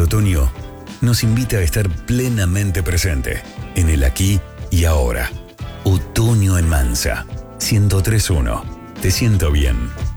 otoño nos invita a estar plenamente presente en el aquí y ahora. Otoño en Mansa. 103.1. Te siento bien.